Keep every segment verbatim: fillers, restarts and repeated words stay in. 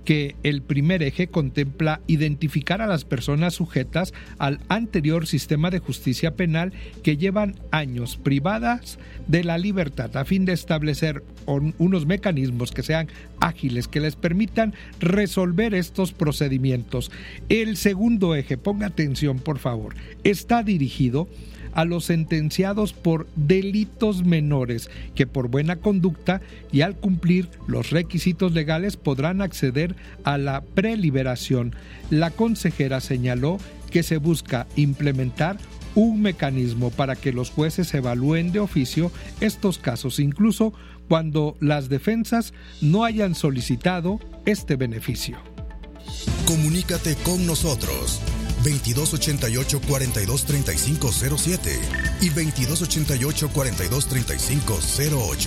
que el primer eje contempla identificar a las personas sujetas al anterior sistema de justicia penal que llevan años privadas de la libertad, a fin de establecer un, unos mecanismos que sean ágiles, que les permitan resolver estos procedimientos. El segundo eje, ponga atención por favor, está dirigido a los sentenciados por delitos menores que por buena conducta y al cumplir los requisitos legales podrán acceder a la preliberación. La consejera señaló que se busca implementar un mecanismo para que los jueces evalúen de oficio estos casos, incluso cuando las defensas no hayan solicitado este beneficio. Comunícate con nosotros veintidós ochenta y ocho, cuarenta y dos, treinta y cinco cero siete y veintidós ochenta y ocho, cuarenta y dos, treinta y cinco cero ocho.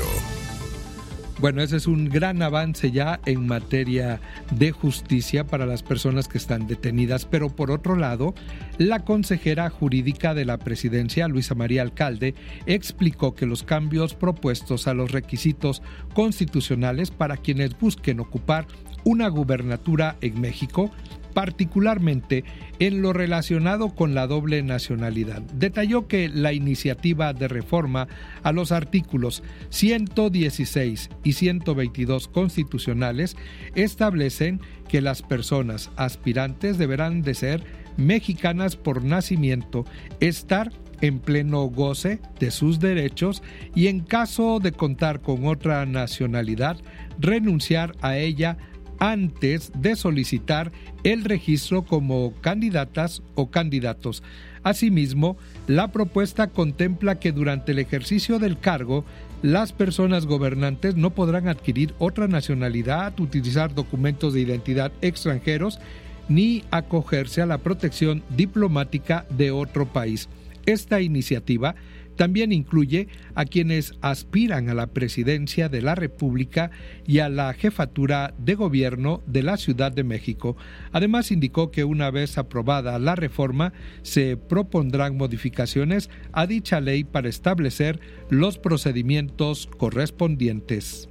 Bueno, ese es un gran avance ya en materia de justicia para las personas que están detenidas, pero por otro lado, la consejera jurídica de la presidencia, Luisa María Alcalde, explicó que los cambios propuestos a los requisitos constitucionales para quienes busquen ocupar una gubernatura en México, particularmente en lo relacionado con la doble nacionalidad. Detalló que la iniciativa de reforma a los artículos ciento dieciséis y ciento veintidós constitucionales establecen que las personas aspirantes deberán de ser mexicanas por nacimiento, estar en pleno goce de sus derechos y en caso de contar con otra nacionalidad, renunciar a ella antes de solicitar el registro como candidatas o candidatos. Asimismo, la propuesta contempla que durante el ejercicio del cargo, las personas gobernantes no podrán adquirir otra nacionalidad, utilizar documentos de identidad extranjeros, ni acogerse a la protección diplomática de otro país. Esta iniciativa también incluye a quienes aspiran a la presidencia de la República y a la jefatura de gobierno de la Ciudad de México. Además, indicó que una vez aprobada la reforma, se propondrán modificaciones a dicha ley para establecer los procedimientos correspondientes.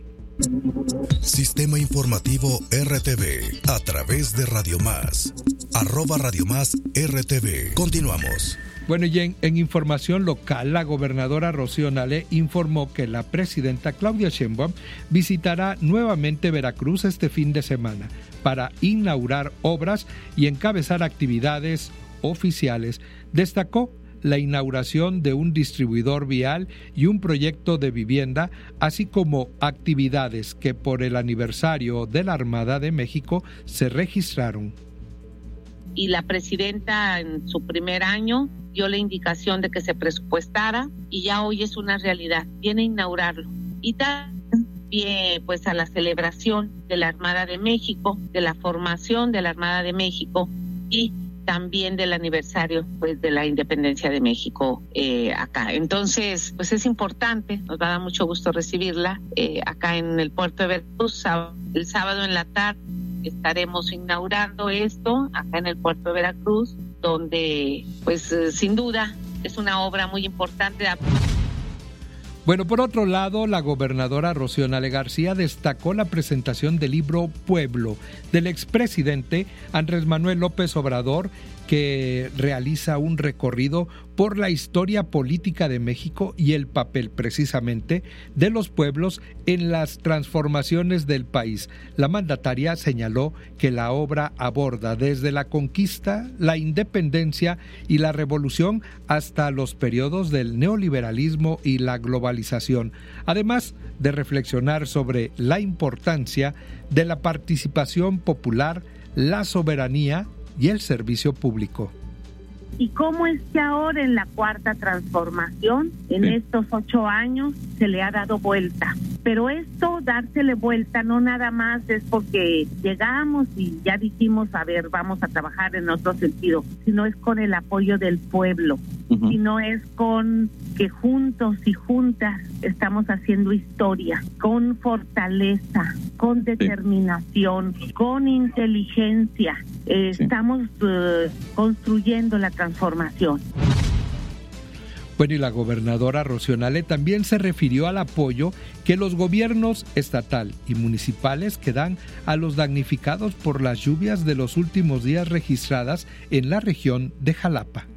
Sistema Informativo R T V a través de Radio Más, arroba Radio Más R T V. Continuamos. Bueno, y en, en información local, la gobernadora Rocío Nale informó que la presidenta Claudia Sheinbaum visitará nuevamente Veracruz este fin de semana para inaugurar obras y encabezar actividades oficiales. Destacó la inauguración de un distribuidor vial y un proyecto de vivienda, así como actividades que por el aniversario de la Armada de México se registraron. Y la presidenta en su primer año dio la indicación de que se presupuestara y ya hoy es una realidad, viene a inaugurarlo. Y también pues a la celebración de la Armada de México, de la formación de la Armada de México y también del aniversario pues de la independencia de México eh, acá. Entonces, pues es importante, nos va a dar mucho gusto recibirla eh, acá en el puerto de Veracruz. El sábado en la tarde estaremos inaugurando esto acá en el puerto de Veracruz, donde pues eh, sin duda es una obra muy importante. Bueno, por otro lado, la gobernadora Rocío Nale García destacó la presentación del libro Pueblo del expresidente Andrés Manuel López Obrador, que realiza un recorrido por la historia política de México y el papel precisamente de los pueblos en las transformaciones del país. La mandataria señaló que la obra aborda desde la conquista, la independencia y la revolución hasta los periodos del neoliberalismo y la globalización, además de reflexionar sobre la importancia de la participación popular, la soberanía y el servicio público. ¿Y cómo es que ahora en la cuarta transformación, en sí. estos ocho años, se le ha dado vuelta? Pero esto, dársele vuelta, no nada más es porque llegamos y ya dijimos, a ver, vamos a trabajar en otro sentido, sino es con el apoyo del pueblo, uh-huh. sino es con que juntos y juntas estamos haciendo historia, con fortaleza, con determinación, sí. con inteligencia. Eh, sí. Estamos uh, construyendo la transformación. Bueno, y la gobernadora Rocío Nale también se refirió al apoyo que los gobiernos estatal y municipales que dan a los damnificados por las lluvias de los últimos días registradas en la región de Jalapa.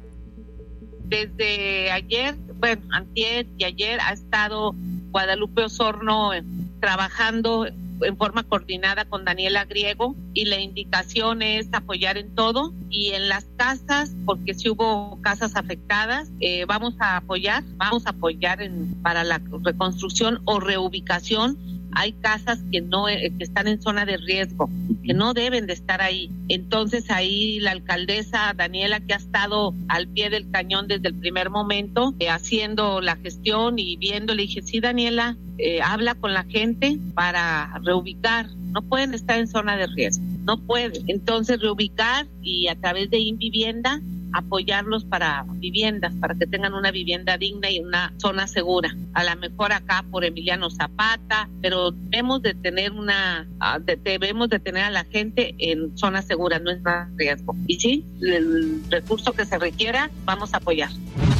Desde ayer, bueno, antier y ayer ha estado Guadalupe Osorno trabajando en forma coordinada con Daniela Griego y la indicación es apoyar en todo y en las casas, porque si hubo casas afectadas, eh, vamos a apoyar, vamos a apoyar en, para la reconstrucción o reubicación. Hay casas que no que están en zona de riesgo, que no deben de estar ahí. Entonces ahí la alcaldesa Daniela, que ha estado al pie del cañón desde el primer momento, eh, haciendo la gestión y viendo, le dije, sí, Daniela, eh, habla con la gente para reubicar. No pueden estar en zona de riesgo, no pueden. Entonces reubicar y a través de Invivienda apoyarlos para viviendas, para que tengan una vivienda digna y una zona segura. A lo mejor acá por Emiliano Zapata, pero debemos de tener una, de, debemos de tener a la gente en zona segura, no es más riesgo. Y sí, el recurso que se requiera, vamos a apoyar.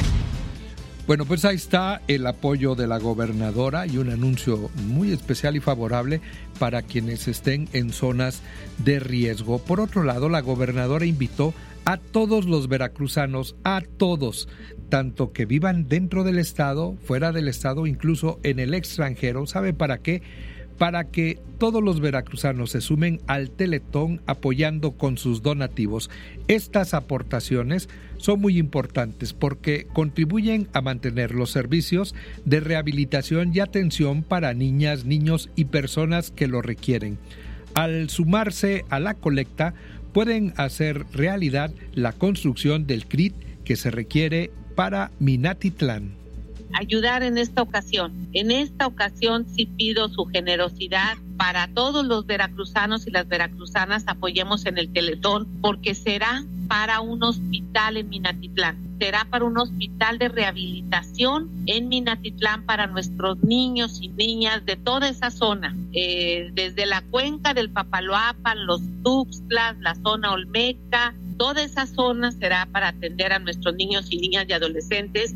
Bueno, pues ahí está el apoyo de la gobernadora y un anuncio muy especial y favorable para quienes estén en zonas de riesgo. Por otro lado, la gobernadora invitó a todos los veracruzanos, a todos, tanto que vivan dentro del estado, fuera del estado, incluso en el extranjero. ¿Sabe para qué? Para que todos los veracruzanos se sumen al Teletón apoyando con sus donativos. Estas aportaciones son muy importantes porque contribuyen a mantener los servicios de rehabilitación y atención para niñas, niños y personas que lo requieren. Al sumarse a la colecta, pueden hacer realidad la construcción del C R I T que se requiere para Minatitlán. Ayudar en esta ocasión. En esta ocasión sí pido su generosidad para todos los veracruzanos y las veracruzanas. Apoyemos en el Teletón porque será para un hospital en Minatitlán. Será para un hospital de rehabilitación en Minatitlán para nuestros niños y niñas de toda esa zona, eh, desde la cuenca del Papaloapan, los Tuxtlas, la zona Olmeca, toda esa zona será para atender a nuestros niños y niñas y adolescentes.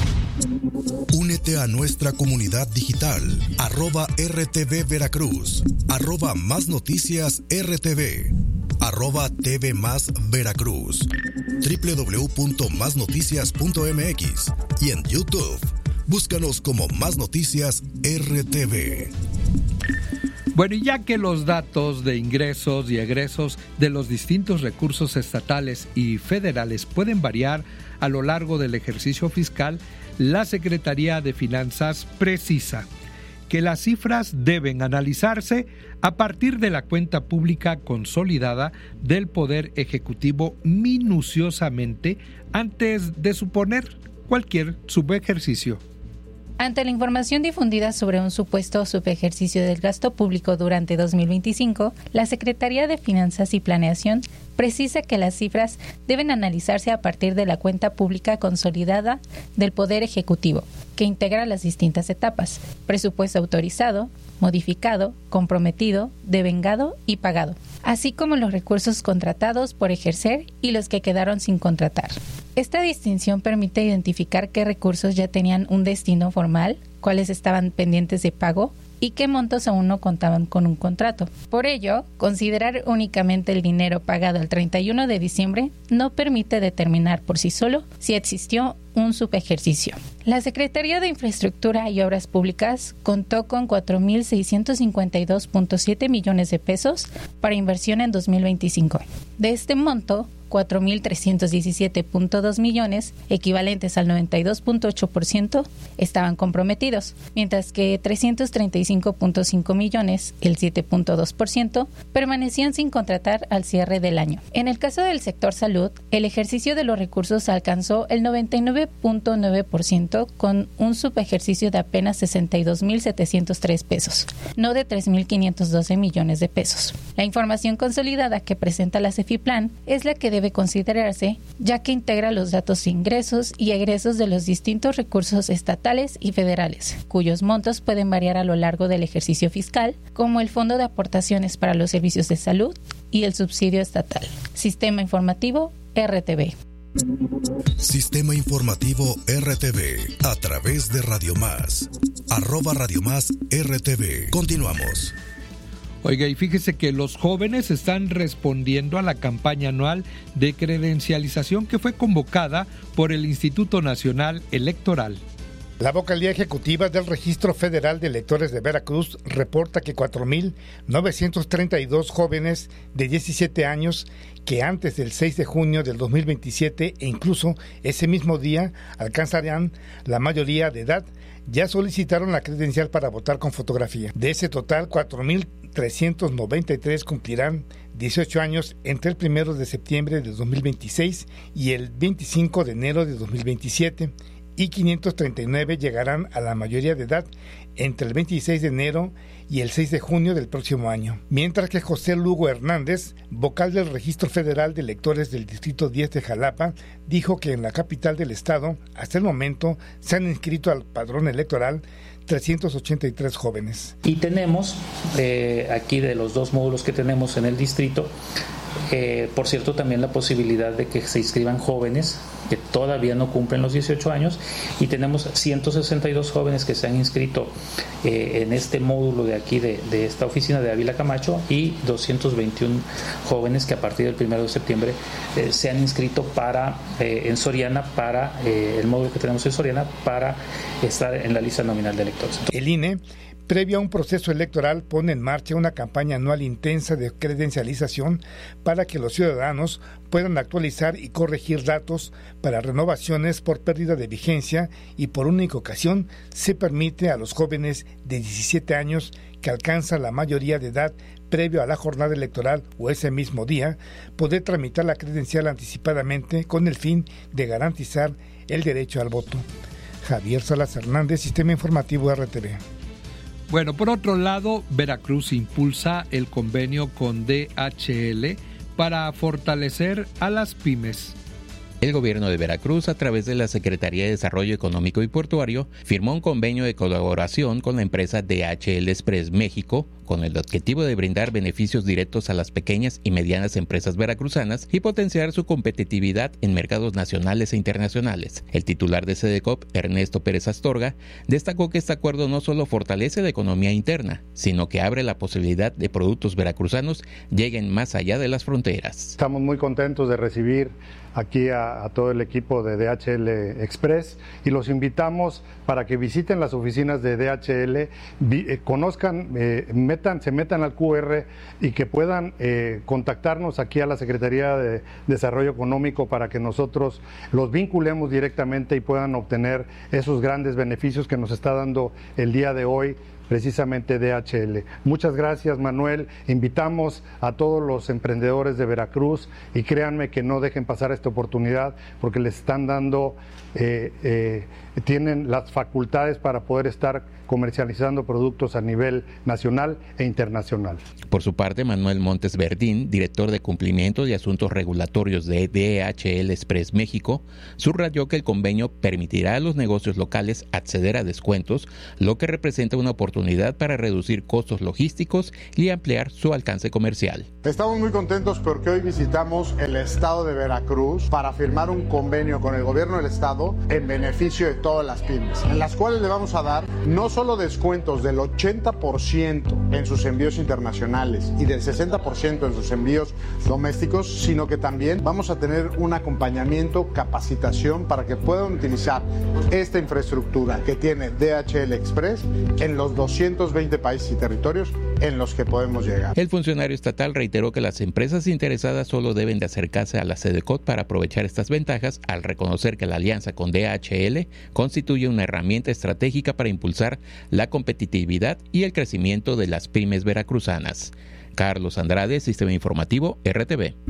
Únete a nuestra comunidad digital, arroba R T V Veracruz, arroba Más Noticias R T V, arroba T V Más Veracruz, doble u doble u doble u punto más noticias punto m x y en YouTube, búscanos como Más Noticias R T V. Bueno, y ya que los datos de ingresos y egresos de los distintos recursos estatales y federales pueden variar a lo largo del ejercicio fiscal, la Secretaría de Finanzas precisa que las cifras deben analizarse a partir de la cuenta pública consolidada del Poder Ejecutivo minuciosamente antes de suponer cualquier subejercicio. Ante la información difundida sobre un supuesto subejercicio del gasto público durante dos mil veinticinco, la Secretaría de Finanzas y Planeación precisa que las cifras deben analizarse a partir de la cuenta pública consolidada del Poder Ejecutivo, que integra las distintas etapas: presupuesto autorizado, modificado, comprometido, devengado y pagado, así como los recursos contratados por ejercer y los que quedaron sin contratar. Esta distinción permite identificar qué recursos ya tenían un destino formal, cuáles estaban pendientes de pago y qué montos aún no contaban con un contrato. Por ello, considerar únicamente el dinero pagado el treinta y uno de diciembre no permite determinar por sí solo si existió un subejercicio. La Secretaría de Infraestructura y Obras Públicas contó con cuatro mil seiscientos cincuenta y dos punto siete millones de pesos para inversión en dos mil veinticinco. De este monto, cuatro mil trescientos diecisiete punto dos millones, equivalentes al noventa y dos punto ocho por ciento, estaban comprometidos, mientras que trescientos treinta y cinco punto cinco millones, el siete punto dos por ciento, permanecían sin contratar al cierre del año. En el caso del sector salud, el ejercicio de los recursos alcanzó el noventa y nueve punto nueve por ciento con un subejercicio de apenas sesenta y dos mil setecientos tres pesos, no de tres mil quinientos doce millones de pesos. La información consolidada que presenta la Cefiplan es la que debe considerarse, ya que integra los datos de ingresos y egresos de los distintos recursos estatales y federales, cuyos montos pueden variar a lo largo del ejercicio fiscal, como el Fondo de Aportaciones para los Servicios de Salud y el subsidio estatal. Sistema Informativo R T V. Sistema Informativo R T V a través de Radio Más. Arroba Radio Más R T V. Continuamos. Oiga, y fíjese que los jóvenes están respondiendo a la campaña anual de credencialización que fue convocada por el Instituto Nacional Electoral. La vocalía ejecutiva del Registro Federal de Electores de Veracruz reporta que cuatro mil novecientos treinta y dos jóvenes de diecisiete años que antes del seis de junio del dos mil veintisiete e incluso ese mismo día alcanzarán la mayoría de edad, ya solicitaron la credencial para votar con fotografía. De ese total, cuatro mil trescientos noventa y tres cumplirán dieciocho años entre el primero de septiembre de dos mil veintiséis y el veinticinco de enero de dos mil veintisiete. Y quinientos treinta y nueve llegarán a la mayoría de edad entre el veintiséis de enero y el seis de junio del próximo año. Mientras que José Lugo Hernández, vocal del Registro Federal de Electores del Distrito diez de Jalapa, dijo que en la capital del estado, hasta el momento, se han inscrito al padrón electoral trescientos ochenta y tres jóvenes. Y tenemos, eh, aquí de los dos módulos que tenemos en el distrito, Eh, por cierto, también la posibilidad de que se inscriban jóvenes que todavía no cumplen los dieciocho años, y tenemos ciento sesenta y dos jóvenes que se han inscrito eh, en este módulo de aquí de, de esta oficina de Ávila Camacho, y doscientos veintiuno jóvenes que a partir del primero de septiembre eh, se han inscrito para eh, en Soriana, para eh, el módulo que tenemos en Soriana, para estar en la lista nominal de electores. El I N E, previo a un proceso electoral, pone en marcha una campaña anual intensa de credencialización para que los ciudadanos puedan actualizar y corregir datos para renovaciones por pérdida de vigencia, y por única ocasión se permite a los jóvenes de diecisiete años que alcanzan la mayoría de edad previo a la jornada electoral o ese mismo día, poder tramitar la credencial anticipadamente con el fin de garantizar el derecho al voto. Javier Salas Hernández, Sistema Informativo R T V. Bueno, por otro lado, Veracruz impulsa el convenio con D H L para fortalecer a las pymes. El gobierno de Veracruz, a través de la Secretaría de Desarrollo Económico y Portuario, firmó un convenio de colaboración con la empresa D H L Express México, con el objetivo de brindar beneficios directos a las pequeñas y medianas empresas veracruzanas y potenciar su competitividad en mercados nacionales e internacionales. El titular de SEDECOP, Ernesto Pérez Astorga, destacó que este acuerdo no solo fortalece la economía interna, sino que abre la posibilidad de productos veracruzanos lleguen más allá de las fronteras. Estamos muy contentos de recibir aquí a, a todo el equipo de D H L Express, y los invitamos para que visiten las oficinas de D H L, vi, eh, conozcan, eh, metan, se metan al Q R y que puedan eh, contactarnos aquí a la Secretaría de Desarrollo Económico para que nosotros los vinculemos directamente y puedan obtener esos grandes beneficios que nos está dando el día de hoy precisamente D H L. Muchas gracias, Manuel. Invitamos a todos los emprendedores de Veracruz, y créanme que no dejen pasar esta oportunidad, porque les están dando, eh, eh, tienen las facultades para poder estar comercializando productos a nivel nacional e internacional. Por su parte, Manuel Montes Verdín, director de Cumplimiento y Asuntos Regulatorios de D H L Express México, subrayó que el convenio permitirá a los negocios locales acceder a descuentos, lo que representa una oportunidad para reducir costos logísticos y ampliar su alcance comercial. Estamos muy contentos porque hoy visitamos el estado de Veracruz para firmar un convenio con el gobierno del estado en beneficio de todas las pymes, en las cuales le vamos a dar no solo descuentos del ochenta por ciento en sus envíos internacionales y del sesenta por ciento en sus envíos domésticos, sino que también vamos a tener un acompañamiento, capacitación para que puedan utilizar esta infraestructura que tiene D H L Express en los doscientos veinte países y territorios en los que podemos llegar. El funcionario estatal reiteró que las empresas interesadas solo deben de acercarse a la SEDECOP para aprovechar estas ventajas, al reconocer que la alianza con D H L constituye una herramienta estratégica para impulsar la competitividad y el crecimiento de las pymes veracruzanas. Carlos Andrade, Sistema Informativo R T V.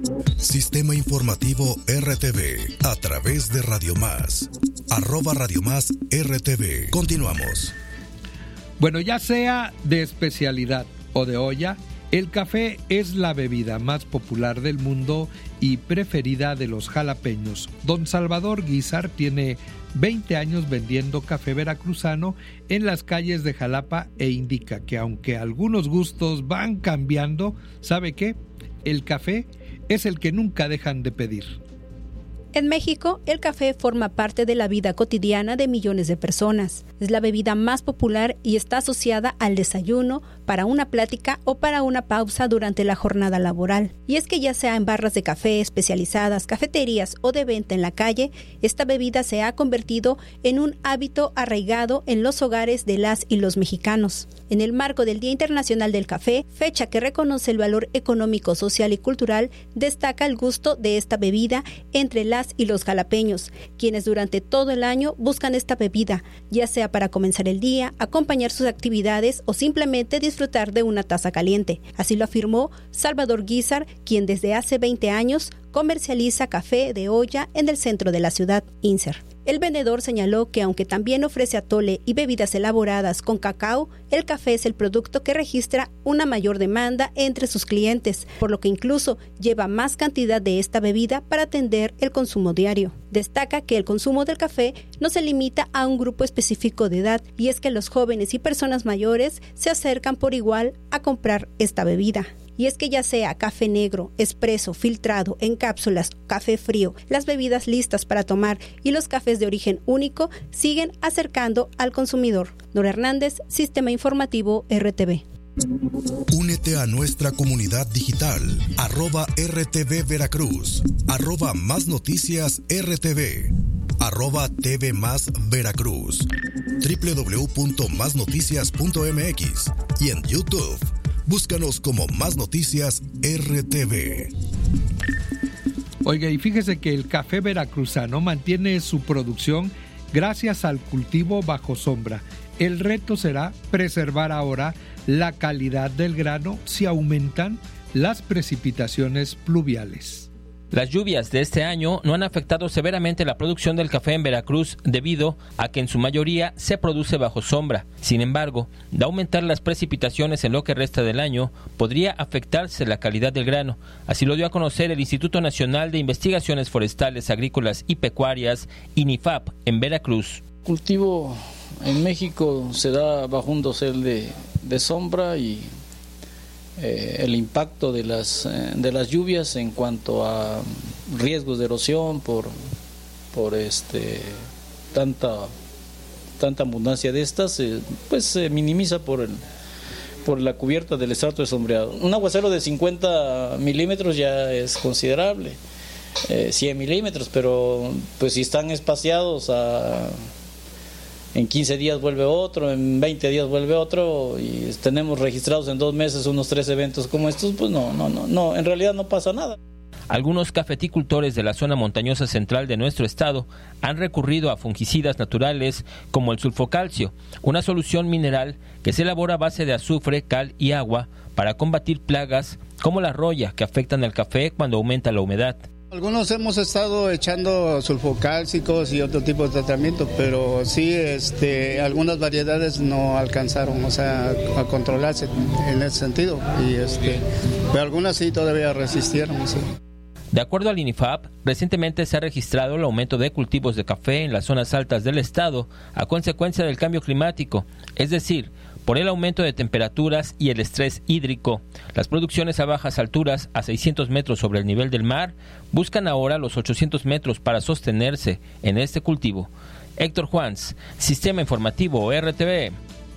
Sistema Informativo R T V a través de Radio Más. Arroba Radio Más R T V. Continuamos. Bueno, ya sea de especialidad o de olla, el café es la bebida más popular del mundo y preferida de los jalapeños. Don Salvador Guizar tiene veinte años vendiendo café veracruzano en las calles de Jalapa, e indica que aunque algunos gustos van cambiando, ¿sabe qué? El café es el que nunca dejan de pedir. En México, el café forma parte de la vida cotidiana de millones de personas. Es la bebida más popular y está asociada al desayuno, para una plática o para una pausa durante la jornada laboral. Y es que ya sea en barras de café especializadas, cafeterías o de venta en la calle, esta bebida se ha convertido en un hábito arraigado en los hogares de las y los mexicanos. En el marco del Día Internacional del Café, fecha que reconoce el valor económico, social y cultural, destaca el gusto de esta bebida entre las y los jalapeños, quienes durante todo el año buscan esta bebida, ya sea para comenzar el día, acompañar sus actividades o simplemente disfrutar de una taza caliente. Así lo afirmó Salvador Guizar, quien desde hace veinte años comercializa café de olla en el centro de la ciudad, INSER. El vendedor señaló que aunque también ofrece atole y bebidas elaboradas con cacao, el café es el producto que registra una mayor demanda entre sus clientes, por lo que incluso lleva más cantidad de esta bebida para atender el consumo diario. Destaca que el consumo del café no se limita a un grupo específico de edad, y es que los jóvenes y personas mayores se acercan por igual a comprar esta bebida. Y es que ya sea café negro, expreso, filtrado, en cápsulas, café frío, las bebidas listas para tomar y los cafés de origen único siguen acercando al consumidor. Nora Hernández, Sistema Informativo R T V. Únete a nuestra comunidad digital, arroba R T V Veracruz, arroba Más Noticias R T V, arroba T V Más Veracruz, doble u doble u doble u punto más noticias punto m x y en YouTube. Búscanos como Más Noticias R T V. Oiga, y fíjese que el café veracruzano mantiene su producción gracias al cultivo bajo sombra. El reto será preservar ahora la calidad del grano si aumentan las precipitaciones pluviales. Las lluvias de este año no han afectado severamente la producción del café en Veracruz debido a que en su mayoría se produce bajo sombra. Sin embargo, de aumentar las precipitaciones en lo que resta del año, podría afectarse la calidad del grano. Así lo dio a conocer el Instituto Nacional de Investigaciones Forestales, Agrícolas y Pecuarias, INIFAP, en Veracruz. El cultivo en México se da bajo un dosel de, de sombra y Eh, el impacto de las eh, de las lluvias en cuanto a riesgos de erosión por por este tanta tanta abundancia de estas eh, pues se minimiza por el por la cubierta del estrato de sombreado. Un aguacero de cincuenta milímetros ya es considerable, eh, cien milímetros, pero pues si están espaciados a en quince días vuelve otro, en veinte días vuelve otro, y tenemos registrados en dos meses unos tres eventos como estos, pues no, no, no, no, en realidad no pasa nada. Algunos cafeticultores de la zona montañosa central de nuestro estado han recurrido a fungicidas naturales como el sulfocalcio, una solución mineral que se elabora a base de azufre, cal y agua para combatir plagas como la roya que afectan al café cuando aumenta la humedad. Algunos hemos estado echando sulfocálcicos y otro tipo de tratamiento, pero sí, este, algunas variedades no alcanzaron, o sea, a controlarse en ese sentido, y este, pero algunas sí todavía resistieron. Sí. De acuerdo al INIFAP, recientemente se ha registrado el aumento de cultivos de café en las zonas altas del estado a consecuencia del cambio climático, es decir, por el aumento de temperaturas y el estrés hídrico. Las producciones a bajas alturas, a seiscientos metros sobre el nivel del mar, buscan ahora los ochocientos metros para sostenerse en este cultivo. Héctor Juans, Sistema Informativo R T V.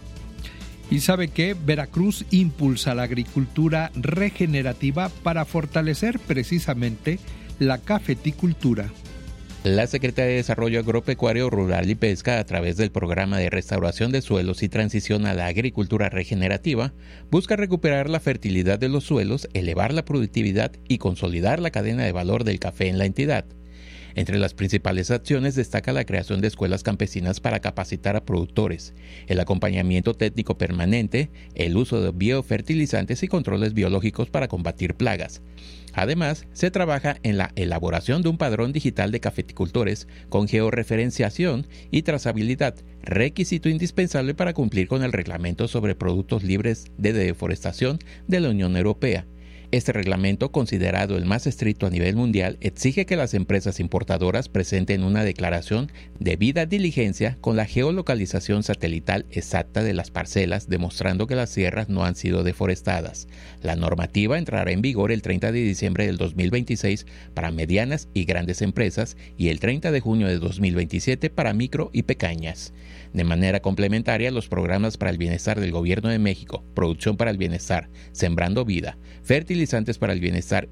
¿Y sabe qué? Veracruz impulsa la agricultura regenerativa para fortalecer precisamente la cafeticultura. La Secretaría de Desarrollo Agropecuario, Rural y Pesca, a través del Programa de Restauración de Suelos y Transición a la Agricultura Regenerativa, busca recuperar la fertilidad de los suelos, elevar la productividad y consolidar la cadena de valor del café en la entidad. Entre las principales acciones destaca la creación de escuelas campesinas para capacitar a productores, el acompañamiento técnico permanente, el uso de biofertilizantes y controles biológicos para combatir plagas. Además, se trabaja en la elaboración de un padrón digital de cafeticultores con georreferenciación y trazabilidad, requisito indispensable para cumplir con el reglamento sobre productos libres de deforestación de la Unión Europea. Este reglamento, considerado el más estricto a nivel mundial, exige que las empresas importadoras presenten una declaración de debida diligencia con la geolocalización satelital exacta de las parcelas, demostrando que las tierras no han sido deforestadas. La normativa entrará en vigor el treinta de diciembre del dos mil veintiséis para medianas y grandes empresas y el treinta de junio de dos mil veintisiete para micro y pequeñas. De manera complementaria, los programas para el bienestar del Gobierno de México, Producción para el Bienestar, Sembrando Vida, Fertilizantes para el Bienestar